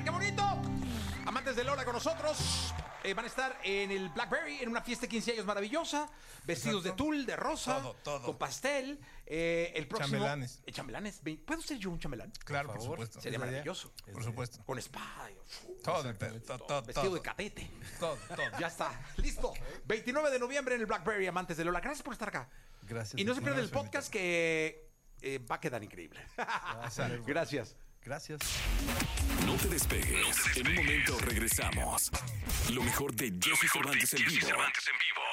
qué bonito! Amantes de Lola con nosotros. Van a estar en el Blackberry en una fiesta de 15 años maravillosa, vestidos de tul, de rosa, todo. con pastel. El próximo. Chambelanes. Chambelanes. ¿Puedo ser yo un chambelán? Claro, por supuesto. Sería maravilloso. Por supuesto. Con espada. Todo. Vestido de catete. Todo. Ya está. Listo. 29 de noviembre en el Blackberry, amantes de Lola. Gracias por estar acá. Gracias. Y no se pierdan el Gracias, podcast que va a quedar increíble. Gracias. Gracias. No te despegues. En un momento regresamos. Lo mejor de Jesse Cervantes en vivo.